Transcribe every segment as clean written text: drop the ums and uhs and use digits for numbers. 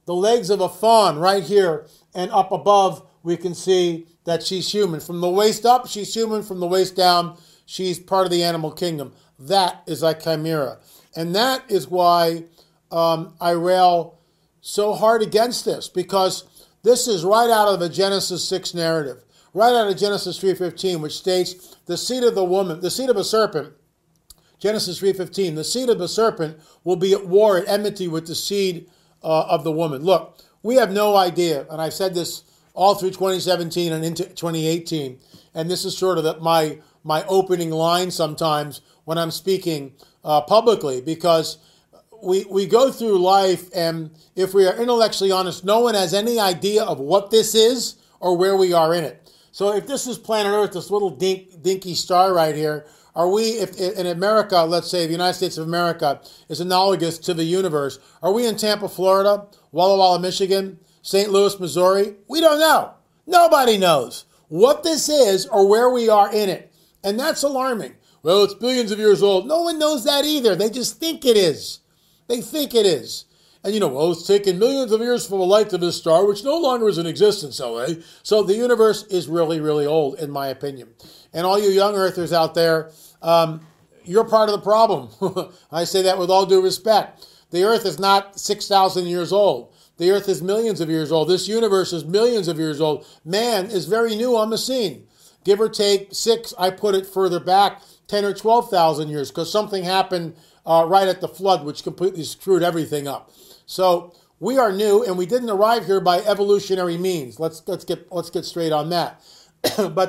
the legs of a fawn right here, and up above we can see that she's human. From the waist up, she's human. From the waist down, she's part of the animal kingdom. That is a chimera. And that is why I rail so hard against this, because this is right out of the Genesis 6 narrative, right out of Genesis 3:15, which states the seed of the woman, the seed of a serpent, Genesis 3:15, the seed of the serpent will be at war, at enmity with the seed of the woman. Look, we have no idea, and I've said this all through 2017 and into 2018, and this is sort of my opening line sometimes when I'm speaking publicly, because we go through life, and if we are intellectually honest, no one has any idea of what this is or where we are in it. So if this is planet Earth, this little dinky star right here, are we, if in America, let's say the United States of America is analogous to the universe, are we in Tampa, Florida, Walla Walla, Michigan, St. Louis, Missouri? We don't know. Nobody knows what this is or where we are in it. And that's alarming. Well, it's billions of years old. No one knows that either. They just think it is. They think it is. And well, it's taken millions of years for the light of this star, which no longer is in existence, So the universe is really, really old, in my opinion. And all you young earthers out there, you're part of the problem. I say that with all due respect. The earth is not 6,000 years old. The earth is millions of years old. This universe is millions of years old. Man is very new on the scene. Give or take 6, I put it further back, 10 or 12,000 years, because something happened right at the flood, which completely screwed everything up. So we are new, and we didn't arrive here by evolutionary means. Let's get straight on that. But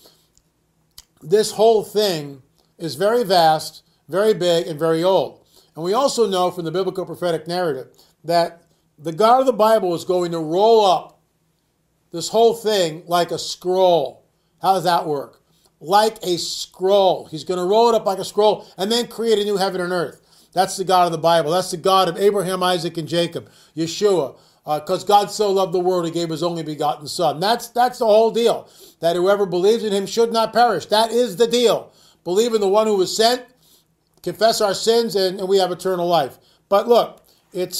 this whole thing is very vast, very big, and very old. And we also know from the biblical prophetic narrative that the God of the Bible is going to roll up this whole thing like a scroll. How does that work? Like a scroll. He's going to roll it up like a scroll and then create a new heaven and earth. That's the God of the Bible. That's the God of Abraham, Isaac, and Jacob, Yeshua. Because God so loved the world, he gave his only begotten son. That's the whole deal. That whoever believes in him should not perish. That is the deal. Believe in the one who was sent, confess our sins, and we have eternal life. But look, it's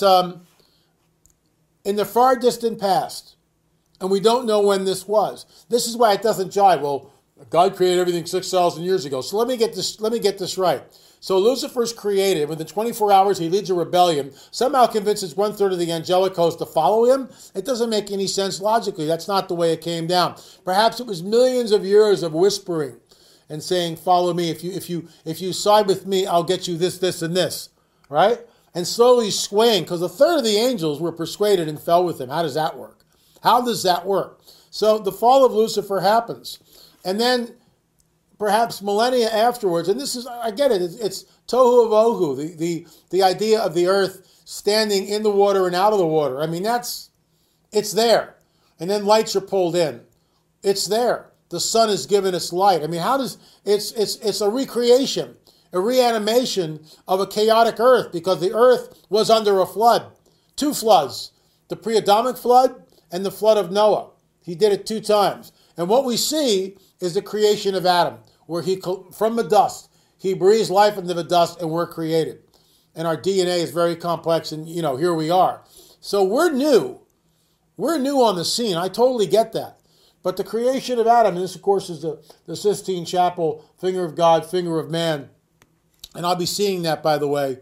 in the far distant past, and we don't know when this was. This is why it doesn't jive. Well, God created everything 6,000 years ago. So let me get this right. So Lucifer's created. Within 24 hours, he leads a rebellion, somehow convinces 1/3 of the angelic host to follow him. It doesn't make any sense logically. That's not the way it came down. Perhaps it was millions of years of whispering and saying, follow me. If you side with me, I'll get you this, this, and this. Right? And slowly swaying, because 1/3 of the angels were persuaded and fell with him. How does that work? How does that work? So the fall of Lucifer happens. And then perhaps millennia afterwards, and this is, I get it, it's tohu vohu, the idea of the earth standing in the water and out of the water. I mean, it's there. And then lights are pulled in. It's there. The sun is given its light. I mean, it's a recreation, a reanimation of a chaotic earth, because the earth was under a flood. 2 floods, the pre-Adamic flood and the flood of Noah. He did it 2 times. And what we see is the creation of Adam, where from the dust, he breathes life into the dust and we're created. And our DNA is very complex, and here we are. So we're new. We're new on the scene. I totally get that. But the creation of Adam, and this of course is the Sistine Chapel, finger of God, finger of man. And I'll be seeing that, by the way,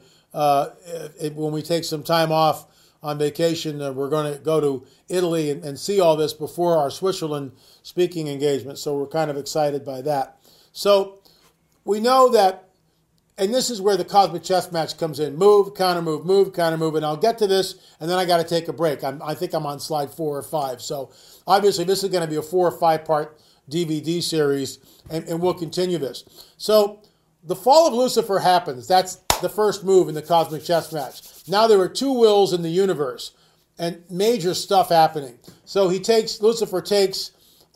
when we take some time off on vacation. We're going to go to Italy and see all this before our Switzerland speaking engagement. So we're kind of excited by that. So we know that, and this is where the cosmic chess match comes in. Move, counter move, counter move. And I'll get to this, and then I got to take a break. I think I'm on slide 4 or 5. So obviously this is going to be a 4 or 5 part DVD series, and we'll continue this. So the fall of Lucifer happens. That's the first move in the cosmic chess match. Now there are 2 wills in the universe and major stuff happening. So Lucifer takes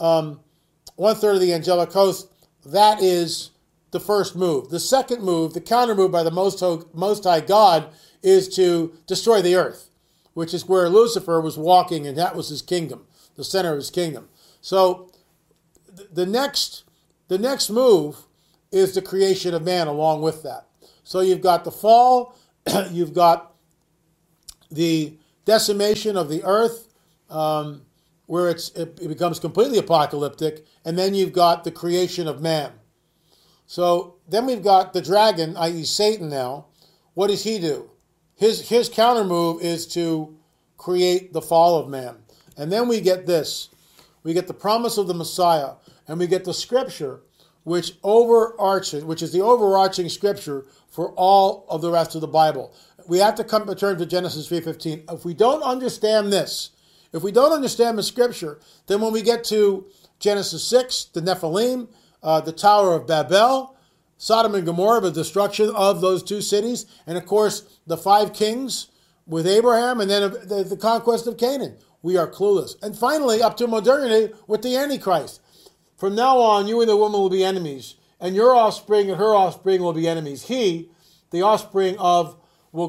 1/3 of the angelic host. That is the first move. The second move, the counter move by the Most High God, is to destroy the earth, which is where Lucifer was walking, and that was his kingdom, the center of his kingdom. So the next move is the creation of man along with that. So you've got the fall, you've got the decimation of the earth, where it becomes completely apocalyptic, and then you've got the creation of man. So then we've got the dragon, i.e. Satan now. What does he do? His counter move is to create the fall of man. And then we get this. We get the promise of the Messiah, and we get the scripture which is the overarching scripture for all of the rest of the Bible. We have to come to terms with Genesis 3:15. If we don't understand this, if we don't understand the scripture, then when we get to Genesis 6, the Nephilim, the Tower of Babel, Sodom and Gomorrah, the destruction of those two cities, and of course the 5 kings with Abraham, and then the conquest of Canaan, we are clueless. And finally, up to modernity with the Antichrist. From now on, you and the woman will be enemies, and your offspring and her offspring will be enemies. He, the offspring of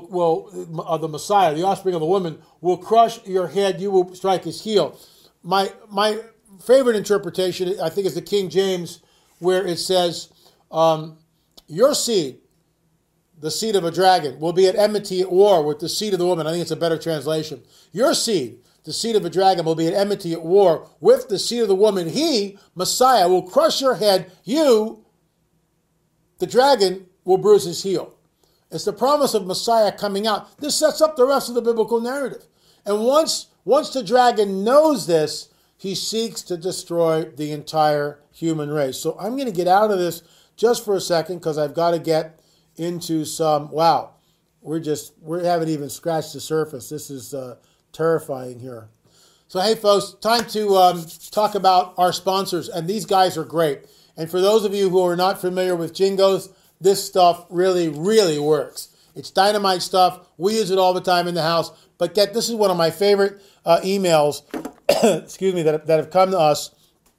the Messiah, the offspring of the woman, will crush your head. You will strike his heel. My favorite interpretation, I think, is the King James, where it says, your seed, the seed of a dragon, will be at enmity at war with the seed of the woman. I think it's a better translation. Your seed, the seed of a dragon, will be at enmity at war with the seed of the woman. He, Messiah, will crush your head. You, the dragon, will bruise his heel. It's the promise of Messiah coming out. This sets up the rest of the biblical narrative. And once the dragon knows this, he seeks to destroy the entire human race. So I'm going to get out of this just for a second, because I've got to get into some, wow, we haven't even scratched the surface. This is terrifying here. So hey folks, time to talk about our sponsors, and these guys are great. And for those of you who are not familiar with Jingos, this stuff really, really works. It's dynamite stuff. We use it all the time in the house. But this is one of my favorite emails, excuse me, that have come to us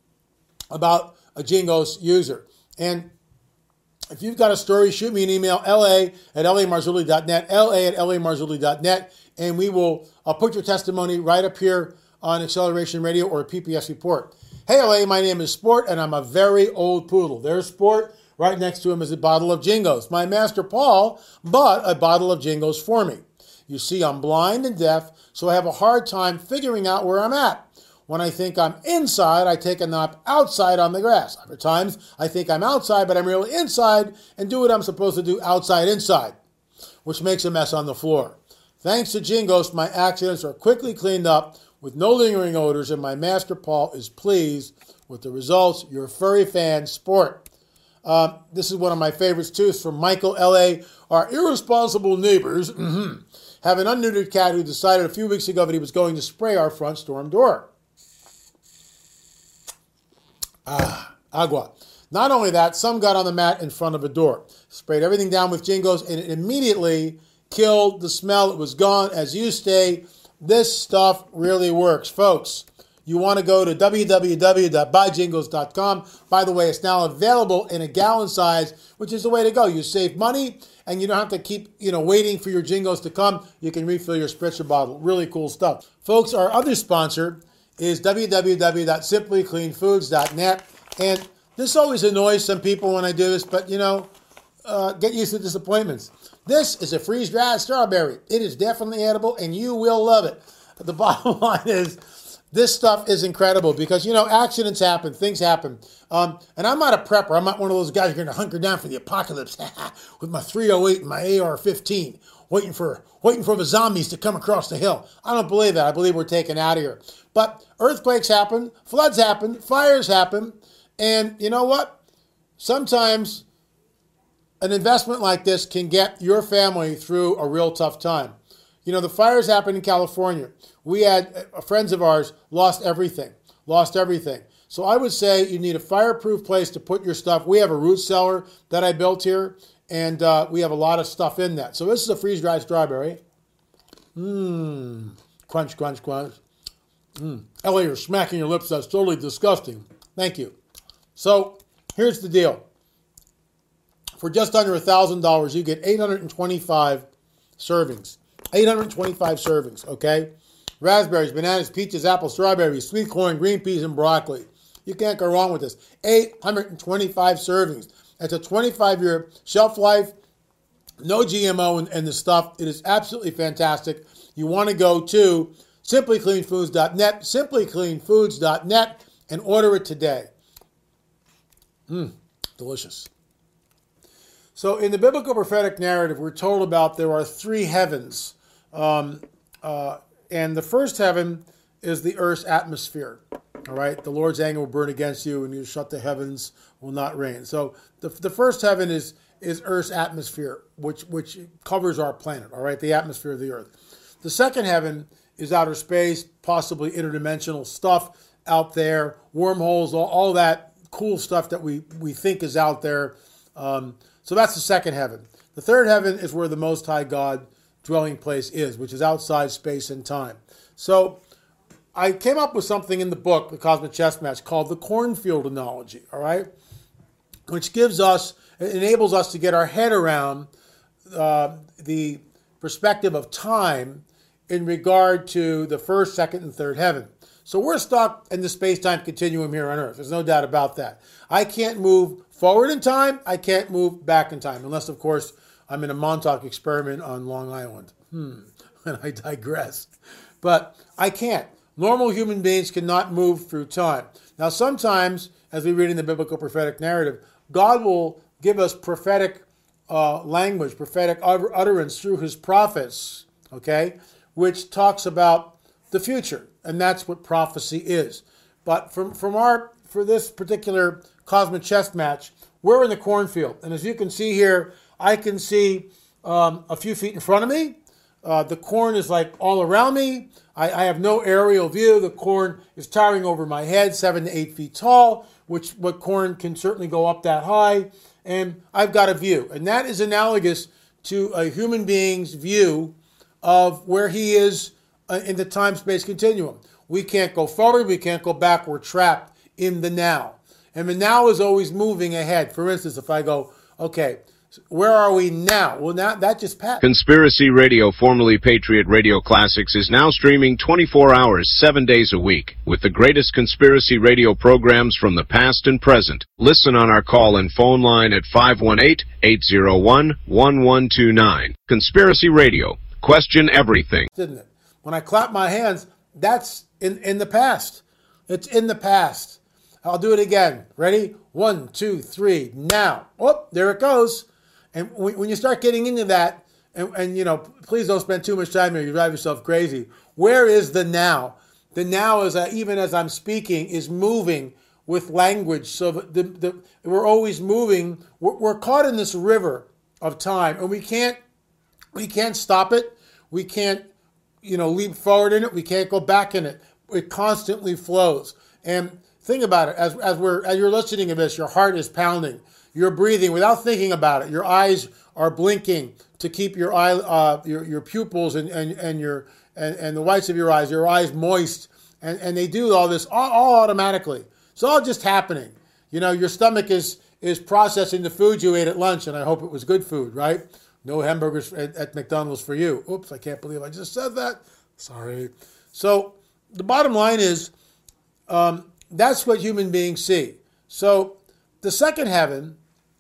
about a Jingos user. And if you've got a story, shoot me an email, la@lamarzulli.net, la@lamarzulli.net, and I'll put your testimony right up here on Acceleration Radio or PPS Report. Hey, LA, my name is Sport, and I'm a very old poodle. There's Sport. Right next to him is a bottle of Jingos. My master, Paul, bought a bottle of Jingos for me. You see, I'm blind and deaf, so I have a hard time figuring out where I'm at. When I think I'm inside, I take a nap outside on the grass. Other times, I think I'm outside, but I'm really inside and do what I'm supposed to do outside inside, which makes a mess on the floor. Thanks to Jingos, my accidents are quickly cleaned up with no lingering odors, and my master, Paul, is pleased with the results. Your furry fan, Sport. This is one of my favorites, too. It's from Michael, L.A. Our irresponsible neighbors have an unneutered cat who decided a few weeks ago that he was going to spray our front storm door. Agua. Not only that, some got on the mat in front of a door, sprayed everything down with Jingos, and it immediately killed the smell. It was gone. As you say, this stuff really works. Folks, you want to go to www.buyjingos.com. By the way, it's now available in a gallon size, which is the way to go. You save money, and you don't have to keep waiting for your Jingos to come. You can refill your spritzer bottle. Really cool stuff. Folks, our other sponsor is www.simplycleanfoods.net. And this always annoys some people when I do this, but, get used to disappointments. This is a freeze-dried strawberry. It is definitely edible, and you will love it. But the bottom line is, this stuff is incredible because, accidents happen, things happen. And I'm not a prepper. I'm not one of those guys who are going to hunker down for the apocalypse with my 308 and my AR-15, waiting for the zombies to come across the hill. I don't believe that. I believe we're taken out of here. But earthquakes happen, floods happen, fires happen, and you know what? Sometimes an investment like this can get your family through a real tough time. The fires happened in California. We had friends of ours lost everything. So I would say you need a fireproof place to put your stuff. We have a root cellar that I built here, and we have a lot of stuff in that. So this is a freeze-dried strawberry. Crunch, crunch, crunch. Ellie, you're smacking your lips. That's totally disgusting. Thank you. So here's the deal. For just under $1,000, you get 825 servings. 825 servings, okay? Raspberries, bananas, peaches, apples, strawberries, sweet corn, green peas, and broccoli. You can't go wrong with this. 825 servings. It's a 25-year shelf life, no GMO in the stuff. It is absolutely fantastic. you want to go to simplycleanfoods.net, simplycleanfoods.net, and order it today. Delicious. So in the biblical prophetic narrative, we're told about there are three heavens. And the first heaven is the earth's atmosphere. All right, the Lord's anger will burn against you, and you shut the heavens, will not rain. So the first heaven is Earth's atmosphere, which covers our planet. All right, the atmosphere of the Earth. The second heaven is outer space, possibly interdimensional stuff out there, wormholes, all that cool stuff that we think is out there. So that's the second heaven. The third heaven is where the Most High God dwelling place is, which is outside space and time. So I came up with something in the book, The Cosmic Chess Match, called the cornfield analogy, all right? Which enables us to get our head around the perspective of time in regard to the first, second, and third heaven. So we're stuck in the space-time continuum here on Earth. There's no doubt about that. I can't move forward in time. I can't move back in time, unless, of course, I'm in a Montauk experiment on Long Island. And I digress. But I can't. Normal human beings cannot move through time. Now, sometimes, as we read in the biblical prophetic narrative, God will give us prophetic language, prophetic utterance through his prophets, okay, which talks about the future. And that's what prophecy is. But for this particular cosmic chess match, we're in the cornfield. And as you can see here, I can see a few feet in front of me. The corn is like all around me. I have no aerial view. The corn is towering over my head, 7 to 8 feet tall, what corn can certainly go up that high. And I've got a view. And that is analogous to a human being's view of where he is in the time-space continuum. We can't go forward. We can't go back. We're trapped in the now. And the now is always moving ahead. For instance, if I go, okay, where are we now? Well, now that just passed. Conspiracy Radio, formerly Patriot Radio Classics, is now streaming 24 hours, 7 days a week, with the greatest conspiracy radio programs from the past and present. Listen on our call and phone line at 518-801-1129. Conspiracy Radio. Question everything. Didn't it? When I clap my hands, that's in the past. It's in the past. I'll do it again. Ready? 1, 2, 3, now. Oh, there it goes. And when you start getting into that, and you know, please don't spend too much time here. You drive yourself crazy. Where is the now? The now is even as I'm speaking is moving with language. So we're always moving. We're caught in this river of time, and we can't stop it. We can't, leap forward in it. We can't go back in it. It constantly flows. And think about it. As you're listening to this, your heart is pounding. You're breathing without thinking about it. Your eyes are blinking to keep your your pupils and the whites of your eyes moist, and they do all this all automatically. It's all just happening. Your stomach is processing the food you ate at lunch, and I hope it was good food, right? No hamburgers at McDonald's for you. Oops, I can't believe I just said that. Sorry. So the bottom line is that's what human beings see. So the second heaven,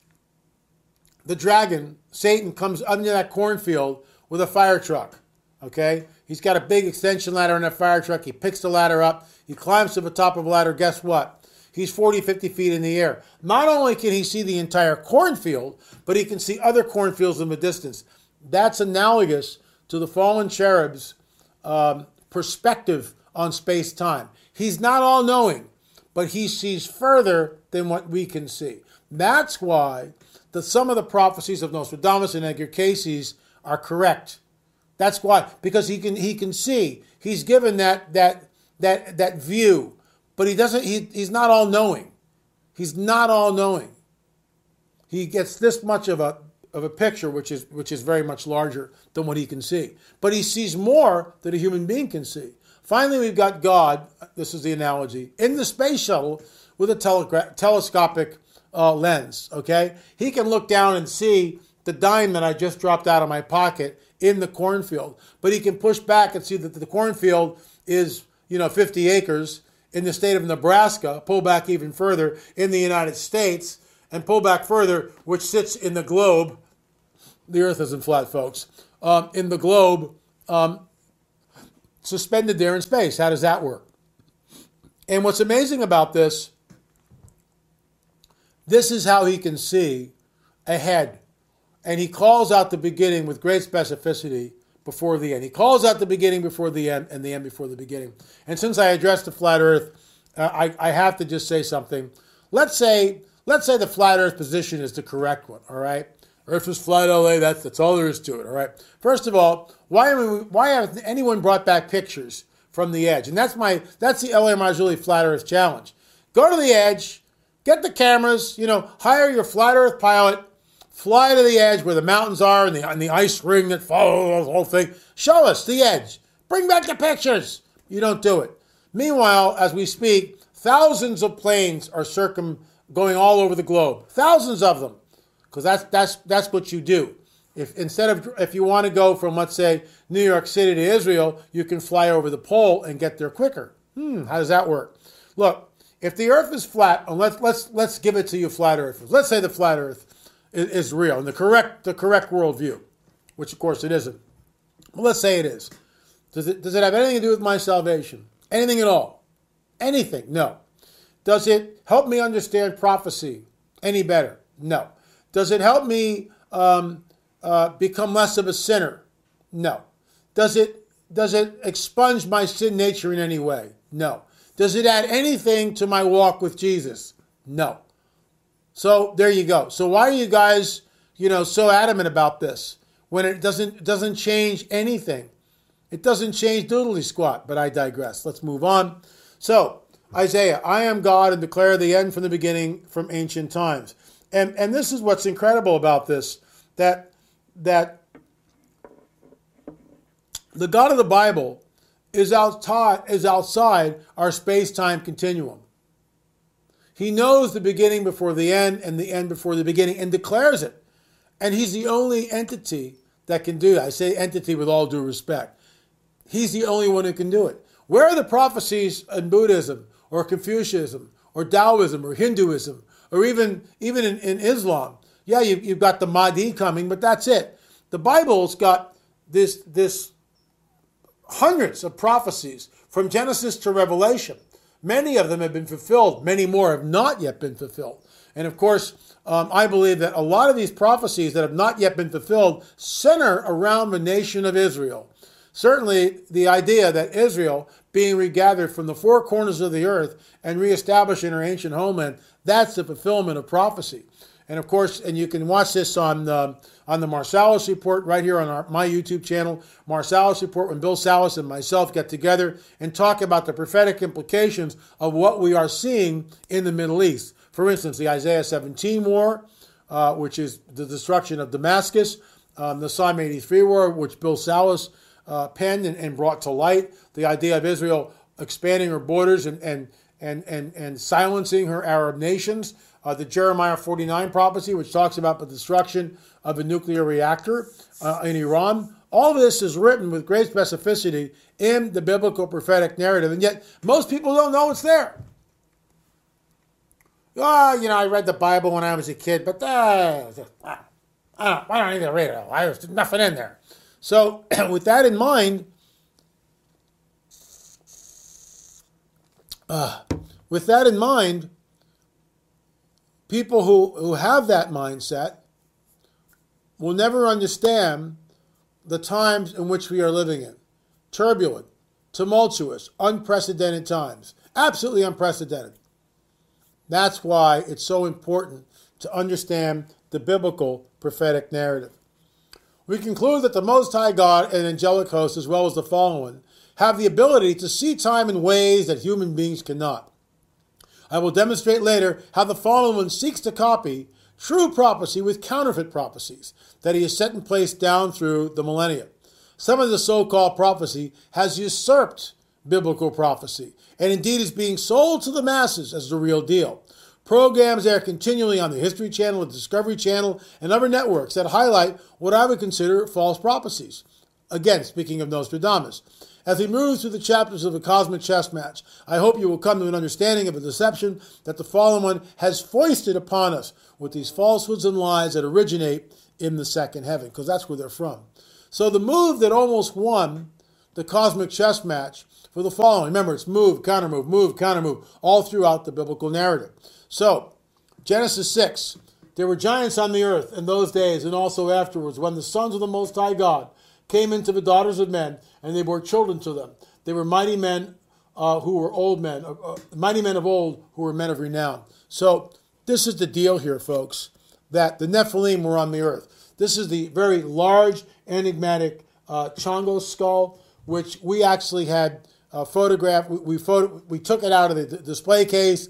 the dragon, Satan, comes under that cornfield with a fire truck, okay? He's got a big extension ladder in that fire truck. He picks the ladder up. He climbs to the top of the ladder. Guess what? He's 40, 50 feet in the air. Not only can he see the entire cornfield, but he can see other cornfields in the distance. That's analogous to the fallen cherub's perspective on space-time. He's not all-knowing, but he sees further than what we can see. That's why some of the prophecies of Nostradamus and Edgar Cayce's are correct. That's why, because he can see. He's given that view, but he doesn't. He's not all knowing. He's not all knowing. He gets this much of a picture, which is very much larger than what he can see. But he sees more than a human being can see. Finally, we've got God, this is the analogy, in the space shuttle with a telescopic lens, okay? He can look down and see the dime that I just dropped out of my pocket in the cornfield. But he can push back and see that the cornfield is, 50 acres in the state of Nebraska, pull back even further in the United States, and pull back further, which sits in the globe. The earth isn't flat, folks. In the globe, suspended there in space. How does that work? And what's amazing about this is how he can see ahead. And he calls out the beginning with great specificity before the end. He calls out the beginning before the end and the end before the beginning. And since I addressed the flat earth, I have to just say something. Let's say the flat earth position is the correct one, all right? Earth is flat, LA, that's all there is to it, all right? First of all, why haven't anyone brought back pictures from the edge? And that's the LA Marzulli Flat Earth Challenge. Go to the edge, get the cameras, hire your flat earth pilot, fly to the edge where the mountains are and the ice ring that follows the whole thing. Show us the edge. Bring back the pictures. You don't do it. Meanwhile, as we speak, thousands of planes are going all over the globe. Thousands of them. Because that's what you do. If you want to go from, let's say, New York City to Israel, you can fly over the pole and get there quicker. How does that work? Look, if the Earth is flat, and let's give it to you, flat earthers. Let's say the flat Earth is real and the correct worldview, which of course it isn't. But let's say it is. Does it have anything to do with my salvation? Anything at all? Anything? No. Does it help me understand prophecy any better? No. Does it help me become less of a sinner? No. Does it expunge my sin nature in any way? No. Does it add anything to my walk with Jesus? No. So there you go. So why are you guys, so adamant about this when it doesn't change anything? It doesn't change doodly squat, but I digress. Let's move on. So Isaiah, I am God and declare the end from the beginning, from ancient times. And this is what's incredible about this, that the God of the Bible is outside our space-time continuum. He knows the beginning before the end and the end before the beginning and declares it. And he's the only entity that can do that. I say entity with all due respect. He's the only one who can do it. Where are the prophecies in Buddhism or Confucianism or Taoism or Hinduism or even in Islam? Yeah, you've got the Mahdi coming, but that's it. The Bible's got this hundreds of prophecies from Genesis to Revelation. Many of them have been fulfilled. Many more have not yet been fulfilled. And of course, I believe that a lot of these prophecies that have not yet been fulfilled center around the nation of Israel. Certainly, the idea that Israel, being regathered from the four corners of the earth and reestablished in her ancient homeland, that's the fulfillment of prophecy. And of course, and you can watch this on the Marsalis Report right here on my YouTube channel, Marsalis Report, when Bill Salas and myself get together and talk about the prophetic implications of what we are seeing in the Middle East. For instance, the Isaiah 17 war, which is the destruction of Damascus, the Psalm 83 war, which Bill Salas penned and brought to light, the idea of Israel expanding her borders and silencing her Arab nations, the Jeremiah 49 prophecy, which talks about the destruction of a nuclear reactor in Iran. All this is written with great specificity in the biblical prophetic narrative, and yet most people don't know it's there. I read the Bible when I was a kid, but I don't need to read it. There's nothing in there. So with that in mind, people who have that mindset will never understand the times in which we are living in. Turbulent, tumultuous, unprecedented times. Absolutely unprecedented. That's why it's so important to understand the biblical prophetic narrative. We conclude that the Most High God and angelic hosts, as well as the fallen one, have the ability to see time in ways that human beings cannot. I will demonstrate later how the fallen one seeks to copy true prophecy with counterfeit prophecies that he has set in place down through the millennia. Some of the so-called prophecy has usurped biblical prophecy and indeed is being sold to the masses as the real deal. Programs are continually on the History Channel, the Discovery Channel, and other networks that highlight what I would consider false prophecies. Again, speaking of Nostradamus. As we move through the chapters of the cosmic chess match, I hope you will come to an understanding of the deception that the fallen one has foisted upon us with these falsehoods and lies that originate in the second heaven, because that's where they're from. So the move that almost won the cosmic chess match for the following. Remember, it's move, counter move, all throughout the biblical narrative. So, Genesis 6, there were giants on the earth in those days and also afterwards when the sons of the Most High God came into the daughters of men and they bore children to them. They were mighty men who were old men, mighty men of old who were men of renown. So, this is the deal here, folks, that the Nephilim were on the earth. This is the very large, enigmatic Chongo skull, which we actually had photographed. We took it out of the display case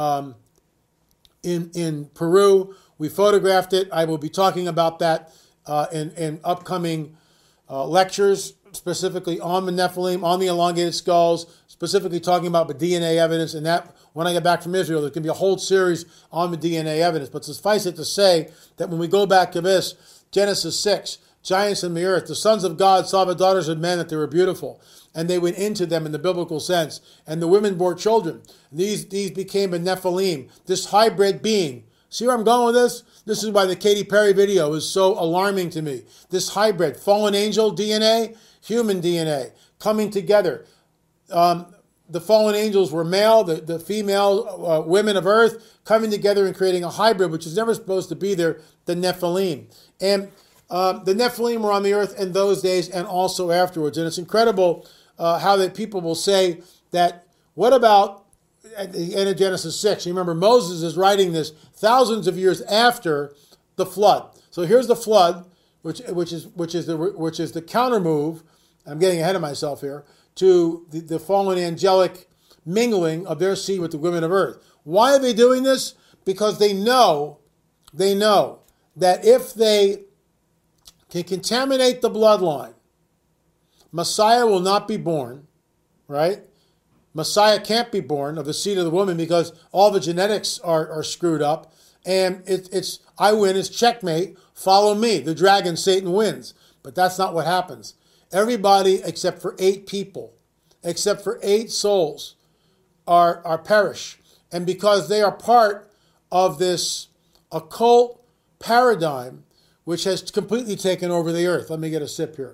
in Peru. We photographed it. I will be talking about that in upcoming lectures, specifically on the Nephilim, on the elongated skulls, specifically talking about the DNA evidence. And that, when I get back from Israel, there's going to be a whole series on the DNA evidence. But suffice it to say that when we go back to this, Genesis 6, giants in the earth, the sons of God saw the daughters of men that they were beautiful, and they went into them in the biblical sense. And the women bore children. These became a Nephilim, this hybrid being. See where I'm going with this? This is why the Katy Perry video is so alarming to me. This hybrid, fallen angel DNA, human DNA, coming together. The fallen angels were male, the female women of earth coming together and creating a hybrid, which is never supposed to be there, the Nephilim. And the Nephilim were on the earth in those days and also afterwards. And it's incredible how that people will say that, what about at the end of Genesis 6? You remember, Moses is writing this thousands of years after the flood. So here's the flood, which is the counter move. I'm getting ahead of myself here, to the fallen angelic mingling of their seed with the women of earth. Why are they doing this? Because they know that if they can contaminate the bloodline, Messiah will not be born, right? Messiah can't be born of the seed of the woman because all the genetics are screwed up. And it's I win, it's checkmate, follow me. The dragon, Satan, wins. But that's not what happens. Everybody except for 8 people, except for 8 souls are perish. And because they are part of this occult paradigm which has completely taken over the earth. Let me get a sip here.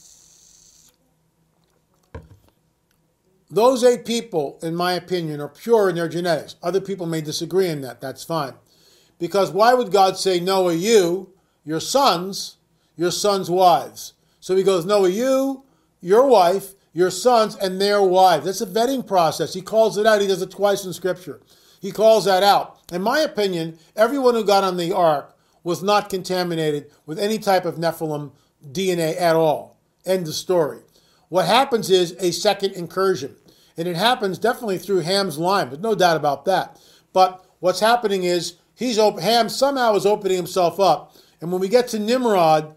Those 8 people, in my opinion, are pure in their genetics. Other people may disagree in that. That's fine. Because why would God say, Noah, you, your sons wives? So he goes, Noah, you, your wife, your sons, and their wives. That's a vetting process. He calls it out. He does it twice in Scripture. He calls that out. In my opinion, everyone who got on the ark was not contaminated with any type of Nephilim DNA at all. End of story. What happens is a second incursion. And it happens definitely through Ham's line. There's no doubt about that. But what's happening is Ham somehow is opening himself up. And when we get to Nimrod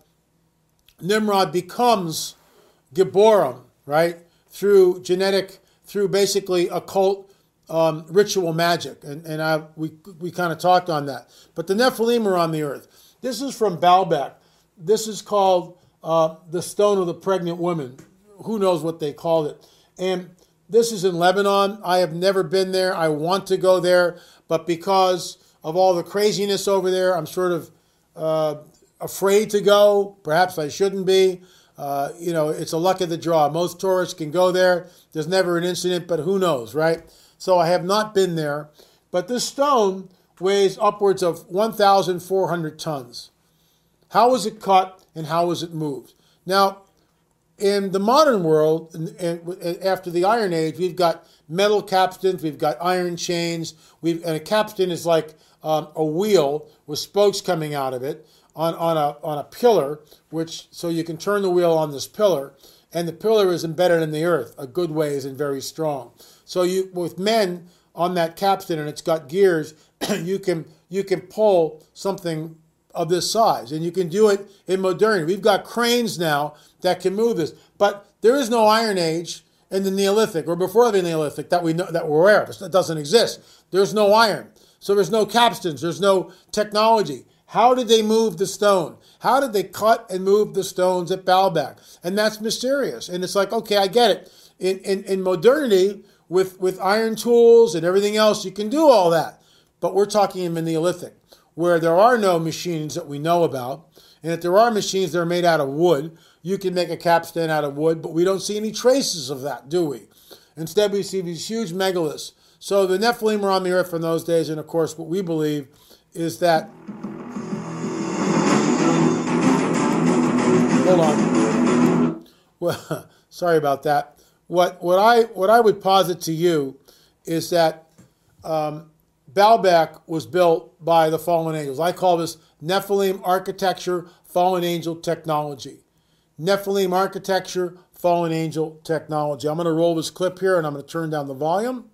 becomes Gibborim, right? Through basically occult ritual magic. And we kind of talked on that. But the Nephilim are on the earth. This is from Baalbek. This is called the Stone of the Pregnant Woman. Who knows what they called it. And this is in Lebanon. I have never been there. I want to go there. But because of all the craziness over there, I'm sort of afraid to go. Perhaps I shouldn't be. It's a luck of the draw. Most tourists can go there. There's never an incident, but who knows, right? So I have not been there. But this stone weighs upwards of 1,400 tons. How was it cut and how was it moved? Now, in the modern world, and after the Iron Age, we've got metal capstans, we've got iron chains, and a capstan is like a wheel with spokes coming out of it on a pillar, so you can turn the wheel on this pillar, and the pillar is embedded in the earth a good ways and very strong. So with men on that capstan, and it's got gears, you can pull something of this size, and you can do it in modernity. We've got cranes now that can move this, but there is no Iron Age in the Neolithic or before the Neolithic that we're aware of. It doesn't exist. There's no iron, so there's no capstans. There's no technology. How did they move the stone? How did they cut and move the stones at Baalbek? And that's mysterious. And it's like, okay, I get it. In modernity, with iron tools and everything else, you can do all that. But we're talking in the Neolithic, where there are no machines that we know about, and if there are machines that are made out of wood, you can make a capstan out of wood, but we don't see any traces of that, do we? Instead, we see these huge megaliths. So the Nephilim were on the earth from those days, and of course, what we believe is that. Hold on. Well, sorry about that. What I would posit to you is that Baalbek was built by the fallen angels. I call this Nephilim architecture, fallen angel technology. Nephilim architecture, fallen angel technology. I'm going to roll this clip here, and I'm going to turn down the volume.